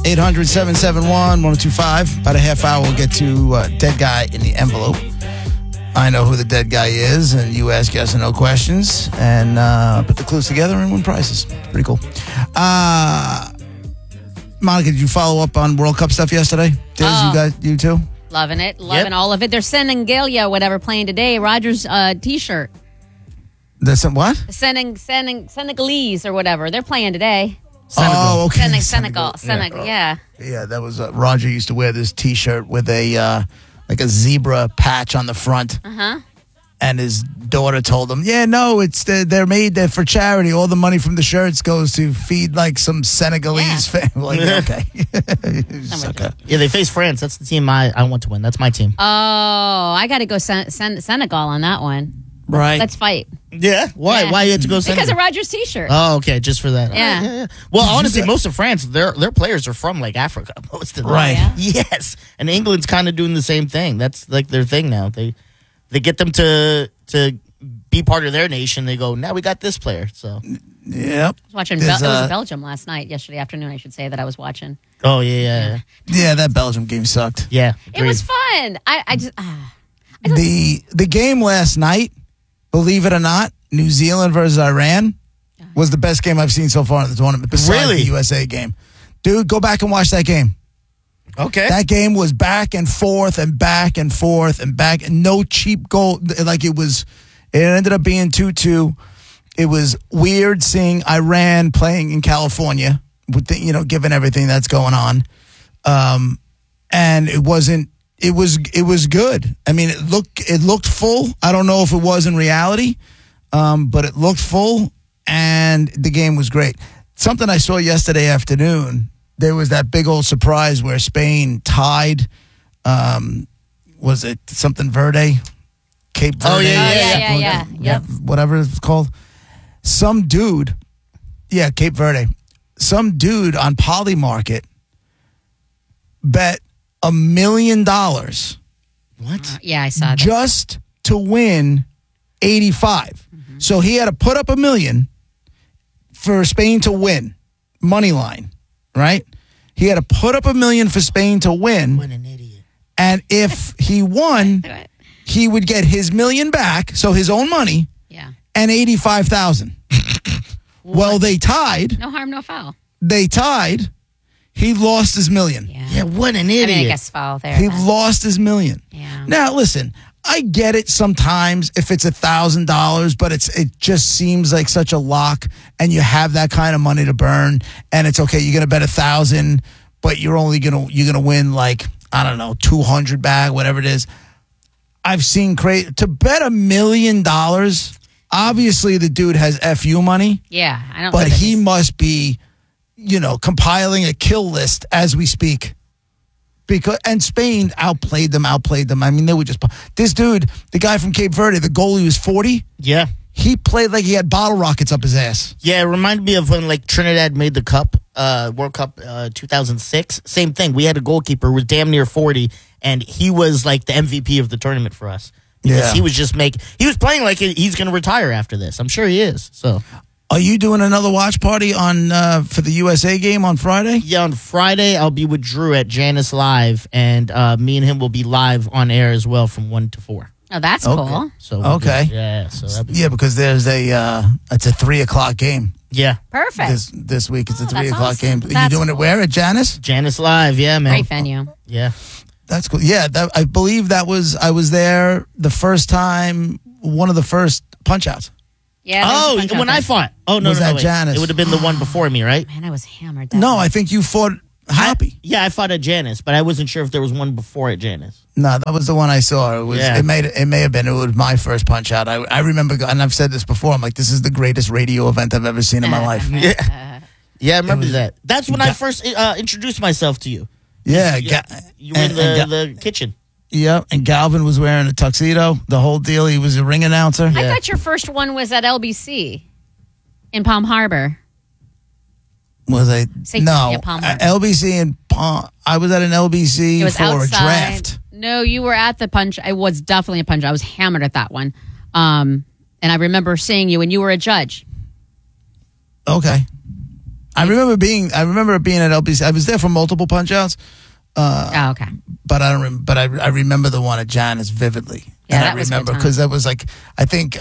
800-771-1025. About a half hour, we'll get to Dead Guy in the Envelope. I know who the dead guy is, and you ask yes or no questions, and put the clues together and win prizes. Pretty cool. Monica, did you follow up on World Cup stuff yesterday? You too? Loving it. Loving all of it. They're sending Galia, whatever, playing today. Rogers' T-shirt. That's what? Senegalese or whatever. They're playing today. Senegal. Oh, okay. Senegal, yeah. Yeah, that was Roger used to wear this T-shirt with a like a zebra patch on the front. Uh-huh. And his daughter told him, "Yeah, no, they're made there for charity. All the money from the shirts goes to feed like some Senegalese family." Okay. Yeah, they face France. That's the team I want to win. That's my team. Oh, I got to go Senegal on that one. Right. Let's fight. Yeah? Why? Yeah. Why you had to go Senegal? Because of Rogers' T-shirt. Oh, okay, just for that. Yeah. Well, honestly, most of France, their players are from like Africa. Most of them. Right. Yeah. Yes, and England's kind of doing the same thing. That's like their thing now. They get them to be part of their nation. They go, now we got this player. So. Yep. I was watching it was Belgium yesterday afternoon, I should say, that I was watching. Oh, yeah. Yeah, that Belgium game sucked. Yeah. It was fun. The game last night, believe it or not, New Zealand versus Iran was the best game I've seen so far in the tournament, besides the USA game. Dude, go back and watch that game. Okay. That game was back and forth and back and forth and back, and no cheap goal. Like it ended up being 2-2. It was weird seeing Iran playing in California with given everything that's going on. And it was good. I mean, it looked full. I don't know if it was in reality, but it looked full, and the game was great. Something I saw yesterday afternoon, there was that big old surprise where Spain tied, was it something Verde? Cape Verde? Oh, yeah. Yep. Whatever it's called. Some dude, Cape Verde. Some dude on Polymarket bet $1 million. What? Yeah, I saw that. Just to win 85. Mm-hmm. So he had to put up $1 million for Spain to win. Money line, right? He had to put up $1 million for Spain to win. What an idiot. And if he won, he would get his $1 million back, so his own money. Yeah. And 85,000. Well, they tied. No harm, no foul. They tied. He lost his $1 million. Yeah, what an idiot. I mean, I guess foul there. He lost his $1 million. Yeah. Now, listen, I get it sometimes if it's $1,000, but it just seems like such a lock, and you have that kind of money to burn, and it's okay. You're gonna bet 1,000, but you're gonna win like, I don't know, 200 back, whatever it is. I've seen to bet $1 million. Obviously, the dude has FU money. Yeah, I don't. But he must be, compiling a kill list as we speak. And Spain outplayed them. I mean, they were just this dude, the guy from Cape Verde, the goalie was 40. Yeah, he played like he had bottle rockets up his ass. Yeah, it reminded me of when like Trinidad made the cup, World Cup 2006. Same thing. We had a goalkeeper who was damn near 40, and he was like the MVP of the tournament for us. Because he was playing like he's going to retire after this. I'm sure he is. So, are you doing another watch party for the USA game on Friday? Yeah, on Friday I'll be with Drew at Janice Live, and me and him will be live on air as well from 1 to 4. Oh, that's cool. So okay, so because there's it's a 3:00 game. Yeah, perfect. This week it's a 3:00 awesome. game. Are you doing it where at Janice? Janice Live, yeah, man. Great venue. Yeah. That's cool. Yeah, I believe I was there the first time, one of the first punch outs. Yeah. When I fought. Oh, no, was no, at wait. Janice. It would have been the one before me, right? Man, I was hammered. No, I think you fought Hoppy. I fought at Janice, but I wasn't sure if there was one before at Janice. No, that was the one I saw. It was. Yeah. It may have been. It was my first punch out. I remember, and I've said this before. I'm like, this is the greatest radio event I've ever seen in my life. Yeah, I remember that. That's when I first introduced myself to you. Yeah, you were in the kitchen. Yeah, and Galvin was wearing a tuxedo. The whole deal. He was a ring announcer. I thought your first one was at LBC in Palm Harbor. Was I? No, Palm Harbor. LBC in Palm. I was at an LBC it was for outside. a draft. No, you were at the punch. I was definitely a punch. I was hammered at that one. And I remember seeing you, and you were a judge. Okay. I remember being at LBC. I was there for multiple punch outs. Oh, okay. But I don't. But I remember the one at Janice vividly. Yeah, and that I was a good remember time. because that was like I think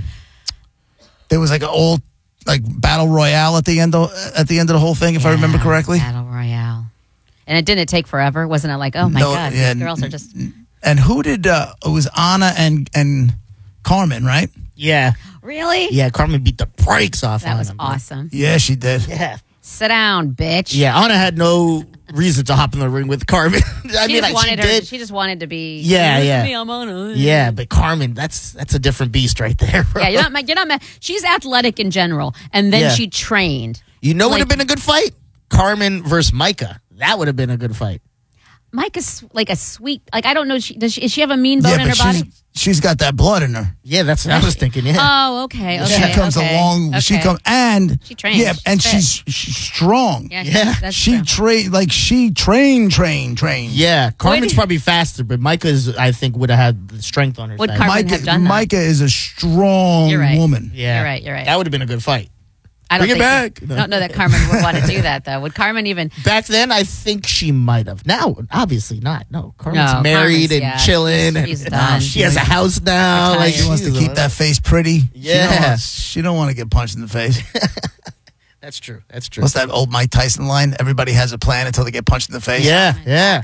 there was like an old like battle royale at the end of the whole thing, if I remember correctly. Battle Royale. And it didn't take forever, wasn't it? Like, oh my God, yeah, these girls are just. And who did? It was Anna and Carmen, right? Yeah. Really? Yeah, Carmen beat the brakes off That on was him. awesome. Yeah, she did. Yeah. Sit down, bitch. Yeah, Anna had no reason to hop in the ring with Carmen. I She mean, just wanted she her. did. She just wanted to be. Yeah, "Look at yeah. me, I'm on it." Yeah, but Carmen, that's a different beast right there, bro. Yeah, you're not mad. She's athletic in general, and then Yeah. she trained. You know what would Like- have been a good fight? Carmen versus Micah. That would have been a good fight. Micah's like a sweet. Like I don't know. Does she have a mean bone Yeah, in but her body? she's got that blood in her. Yeah, that's what I was thinking. Yeah. Oh, okay. Okay. She comes okay, along. Okay. She comes and She trains. Yeah, and She's she's strong. Yeah. Yeah. That's She true. trained. Yeah, Carmen's Would- probably faster, but Micah's, I think, would have had the strength on her Would side. Carmen have done that? Micah is a strong You're right. woman. Yeah, You're right. That would have been a good fight. I don't Bring it think back. I don't know that Carmen would want to do that though. Would Carmen even? Back then, I think she might have. Now, obviously not. No, Carmen's No, married Carmen's- and yeah, chilling. she's and done. She has a house now. Retired. Like She wants to she's keep a- that face pretty. Yeah. She don't want to get punched in the face. That's true. That's true. What's that old Mike Tyson line? Everybody has a plan until they get punched in the face. Yeah, yeah.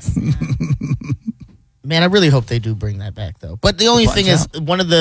Man, I really hope they do bring that back, though. But the only thing is, one of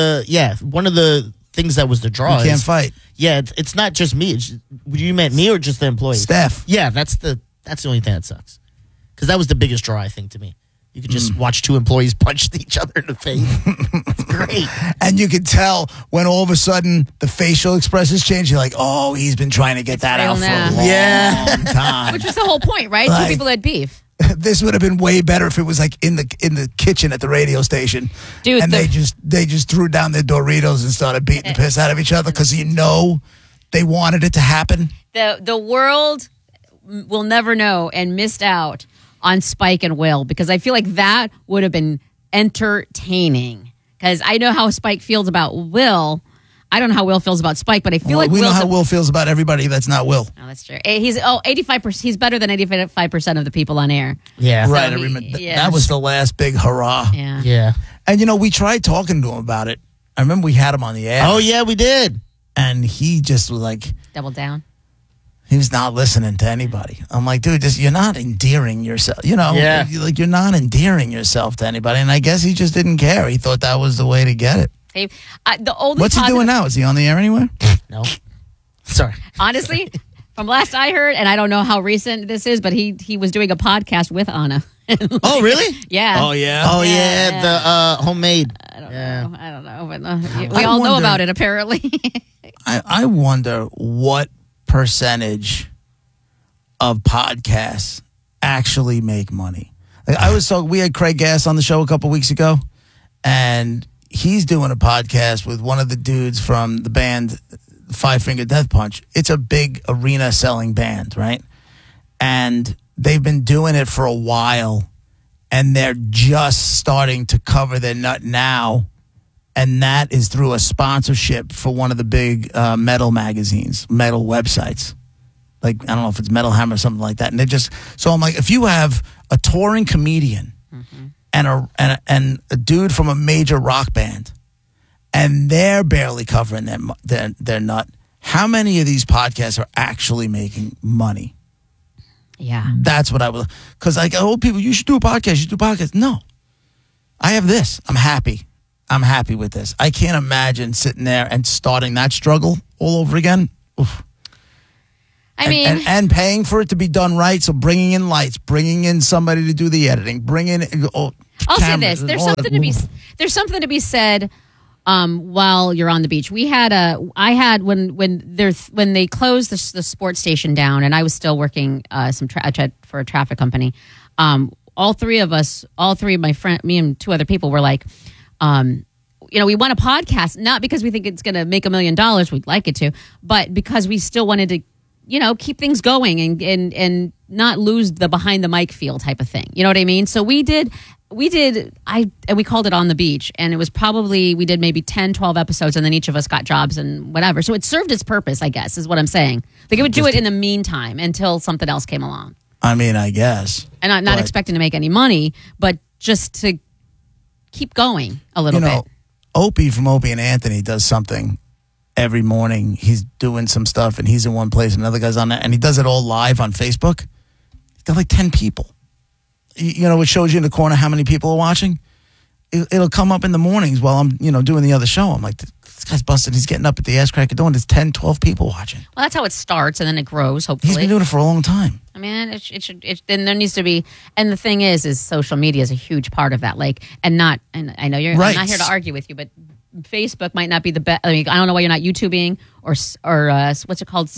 the things that was the draw You can't is, fight. yeah, it's not just me. It's just, you meant me or just the employees? Steph. Yeah, that's the only thing that sucks. Because that was the biggest draw, I think, to me. You could just watch two employees punch each other in the face. It's great. And you can tell when all of a sudden the facial expressions change. You're like, oh, he's been trying to get that real out for now. a long Yeah. time. Which was the whole point, right? Like- Two people had beef. This would have been way better if it was like in the kitchen at the radio station, Dude, and the- they just threw down their Doritos and started beating the piss out of each other because they wanted it to happen. The world will never know and missed out on Spike and Will because I feel like that would have been entertaining. Because I know how Spike feels about Will. I don't know how Will feels about Spike, but I feel like we know Will's how Will feels about everybody that's not Will. Oh, that's true. He's 85%. He's better than 85% of the people on air. Yeah. Right, I he- remember yeah. that was the last big hurrah. Yeah. Yeah. And we tried talking to him about it. I remember we had him on the air. Oh, yeah, we did. And he just was like, Double down. he was not listening to anybody. I'm like, dude, you're not endearing yourself. Yeah. You're not endearing yourself to anybody. And I guess he just didn't care. He thought that was the way to get it. The only What's he doing now? Is he on the air anywhere? No. Sorry. Honestly, from last I heard, and I don't know how recent this is, but he was doing a podcast with Anna. Oh, really? Yeah. yeah. Oh, Yeah, yeah, the homemade. I don't Yeah. know. I don't know. But we I all know wonder- about it, apparently. I wonder what percentage of podcasts actually make money. Like we had Craig Gass on the show a couple weeks ago, and he's doing a podcast with one of the dudes from the band Five Finger Death Punch. It's a big arena selling band, right? And they've been doing it for a while, and they're just starting to cover their nut now. And that is through a sponsorship for one of the big metal magazines, metal websites. Like, I don't know if it's Metal Hammer or something like that. And so I'm like, if you have a touring comedian and a dude from a major rock band, and they're barely covering their nut, how many of these podcasts are actually making money? Yeah. That's what I was, because like, oh, people, you should do a podcast. You should do a podcast. No, I have this. I'm happy. I'm happy with this. I can't imagine sitting there and starting that struggle all over again. Oof. I mean, and paying for it to be done right. So bringing in lights, bringing in somebody to do the editing, bringing in. I'll say cameras, this: there's all something that. to be there's something to be said while you're on the beach. I had when they closed the sports station down, and I was still working for a traffic company. All three of my friend, me and two other people were like, we want a podcast, not because we think it's going to make $1 million. We'd like it to, but because we still wanted to keep things going and not lose the behind the mic feel type of thing. You know what I mean? So we called it On the Beach, and it was probably, we did maybe 10, 12 episodes, and then each of us got jobs and whatever. So it served its purpose, I guess, is what I'm saying. Like, it would do it in the meantime until something else came along. I mean, I guess. And I'm not expecting to make any money, but just to keep going a little bit. Opie from Opie and Anthony does something every morning. He's doing some stuff, and he's in one place, and another guy's on that, and he does it all live on Facebook. He's got like 10 people. It shows you in the corner how many people are watching. It'll come up in the mornings while I'm, doing the other show. I'm like, this guy's busted. He's getting up at the ass crack of dawn. There's 10, 12 people watching. Well, that's how it starts, and then it grows, hopefully. He's been doing it for a long time. I mean, then there needs to be, and the thing is social media is a huge part of that. Like, and I know I'm not here to argue with you, but Facebook might not be the best. I mean, I don't know why you're not YouTubing or what's it called?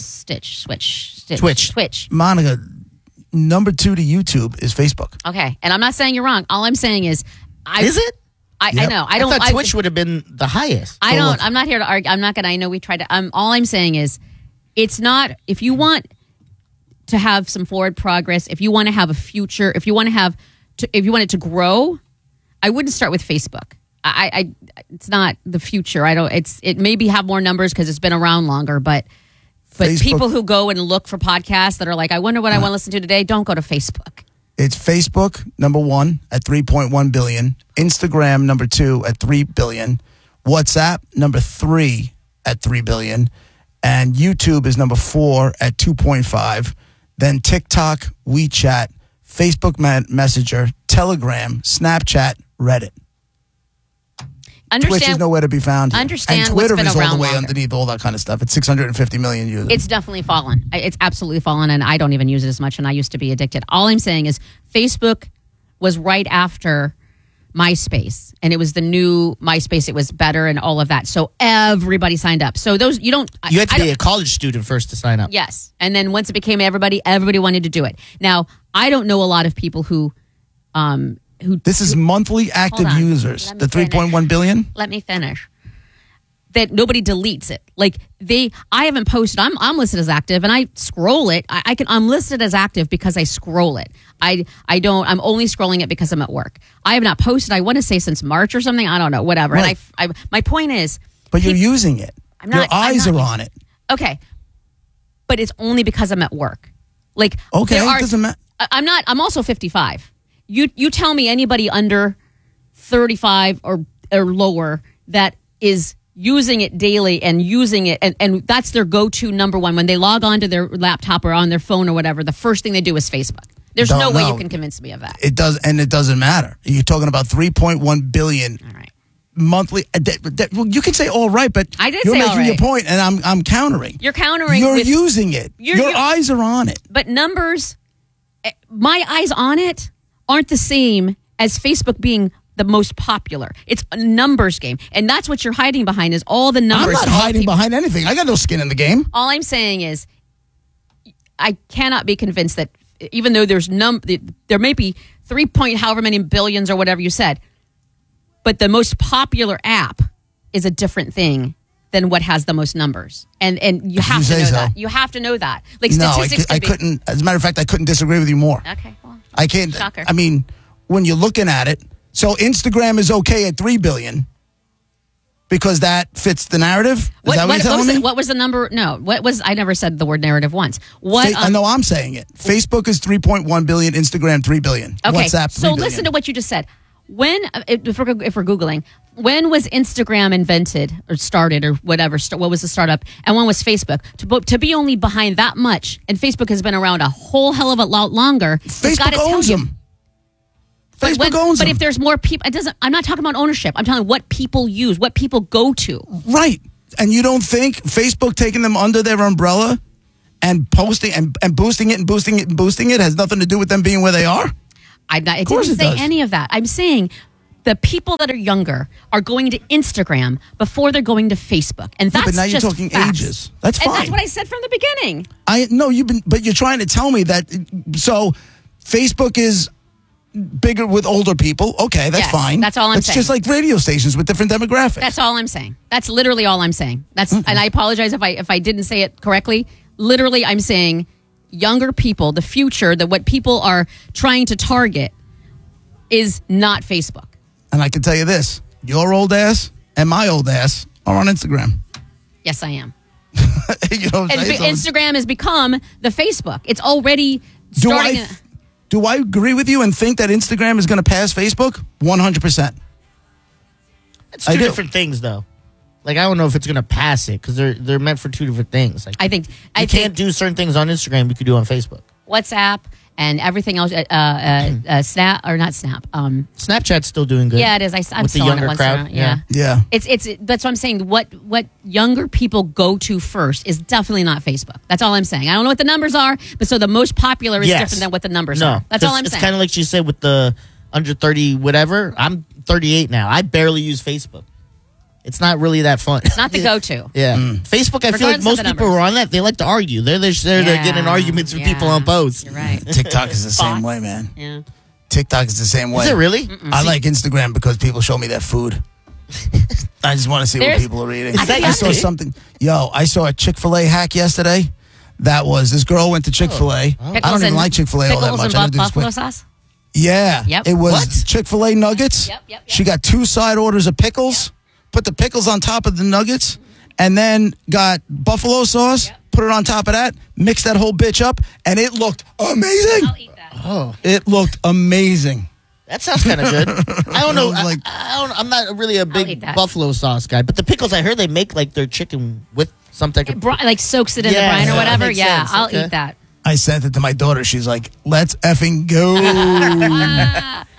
Twitch. Monica, number 2 to YouTube is Facebook. Okay, and I'm not saying you're wrong. All I'm saying is, is it? I know. I thought Twitch would have been the highest. I'm not here to argue. I'm not going to. I know we tried to. All I'm saying is, it's not. If you want to have some forward progress, if you want to have a future, if you want it to grow, I wouldn't start with Facebook. It's not the future. It maybe have more numbers because it's been around longer, but Facebook, people who go and look for podcasts that are like, I wonder what I want to listen to today, don't go to Facebook. It's Facebook, number 1 at 3.1 billion. Instagram, number 2 at 3 billion. WhatsApp, number 3 at 3 billion. And YouTube is number 4 at 2.5. Then TikTok, WeChat, Facebook Messenger, Telegram, Snapchat, Reddit. Twitch is nowhere to be found. Understand and Twitter what's been is all around the way longer. Underneath all that kind of stuff. It's 650 million users. It's definitely fallen. It's absolutely fallen, and I don't even use it as much, and I used to be addicted. All I'm saying is Facebook was right after MySpace, and it was the new MySpace. It was better and all of that. So everybody signed up. So those, you had to be a college student first to sign up. Yes. And then once it became everybody wanted to do it. Now, I don't know a lot of people who this is monthly active users, the 3.1 billion. Let me finish. That nobody deletes it. Like I haven't posted. I'm listed as active, and I scroll it. I'm listed as active because I scroll it. I'm only scrolling it because I'm at work. I have not posted. I want to say since March or something. I don't know. Whatever. Right. And my point is. But you're using it. Your eyes are on it. Okay. But it's only because I'm at work. Like okay, it doesn't matter. I'm also 55. You tell me anybody under 35 or lower that is using it daily and using it and that's their go-to number one when they log on to their laptop or on their phone or whatever, the first thing they do is Facebook. There's no way you can convince me of that. It doesn't matter. You're talking about 3.1 billion. All right. Monthly. You can say all right, but I did you're say making all right. your point, and I'm countering. You're countering. You're using it. Your eyes are on it. But numbers, my eyes on it aren't the same as Facebook being the most popular. It's a numbers game, and that's what you're hiding behind is all the numbers. I'm not hiding behind anything. I got no skin in the game. All I'm saying is, I cannot be convinced that even though there may be 3 point however many billions or whatever you said, but the most popular app is a different thing than what has the most numbers. And you have to know that. You have to know that. Like statistics. I couldn't. As a matter of fact, I couldn't disagree with you more. Okay, well, I can't. Shocker. I mean, when you're looking at it, so Instagram is okay at 3 billion because that fits the narrative. Is that what you're telling me? What was the number? No, what was? I never said the word narrative once. What? I know I'm saying it. Facebook is 3.1 billion. Instagram 3 billion. Okay, WhatsApp 3 so billion. listen to what you just said. When, if we're Googling, when was Instagram invented or started or whatever? What was the startup? And when was Facebook? To be only behind that much, and Facebook has been around a whole hell of a lot longer. Facebook owns them. Facebook owns them. But if there's more people, it doesn't. I'm not talking about ownership. I'm talking what people use, what people go to. Right. And you don't think Facebook taking them under their umbrella and posting and boosting it and boosting it and boosting it has nothing to do with them being where they are? It didn't say any of that. I'm saying the people that are younger are going to Instagram before they're going to Facebook, and that's but now you're just talking facts. ages. That's fine. And that's what I said from the beginning. But you're trying to tell me that. So Facebook is bigger with older people. Okay, that's fine. That's all I'm saying. It's just like radio stations with different demographics. That's all I'm saying. That's literally all I'm saying. And I apologize if I didn't say it correctly. literally, I'm saying younger people, the future, that what people are trying to target is not Facebook. And I can tell you this, your old ass and my old ass are on Instagram. Yes, I am. You know what I'm saying? Instagram has become the Facebook. It's already starting. Do I agree with you and think that Instagram is going to pass Facebook? 100%. It's two different things, though. Like, I don't know if it's going to pass it because they're meant for two different things. Like, I think you can't do certain things on Instagram you could do on Facebook. WhatsApp and everything else. Snap or not Snap. Snapchat's still doing good. Yeah, it is. I'm with the still on it younger once crowd. in a while. Yeah. It's that's what I'm saying. What younger people go to first is definitely not Facebook. That's all I'm saying. I don't know what the numbers are, but so the most popular is different than what the numbers are. That's all I'm saying. It's kind of like she said with the under 30 whatever. I'm 38 now. I barely use Facebook. It's not really that fun. It's not the go-to. Yeah. Facebook, I feel like most people who are on that, they like to argue. They're getting in arguments with people on posts. You're right. TikTok is the same way, man. Yeah. TikTok is the same way. Is it really? I like Instagram because people show me their food. I just want to see what people are eating. I saw something. I saw a Chick-fil-A hack yesterday. That was, this girl went to Chick-fil-A. I don't even like Chick-fil-A all that much. Pickles and buffalo sauce? Yeah. Yep. It was What? Chick-fil-A nuggets. Yep. She got 2 side orders of pickles. Put the pickles on top of the nuggets, and then got buffalo sauce, put it on top of that, mixed that whole bitch up, and it looked amazing. I'll eat that. Oh, It looked amazing. that sounds kind of good. I don't know. Like- I'm not really a eat big that. buffalo sauce guy, but the pickles, I heard they make like their chicken with something. Like soaks it in the Yeah, brine or that whatever. makes Yeah, sense. I'll Okay. eat that. I sent it to my daughter. She's like, let's effing go.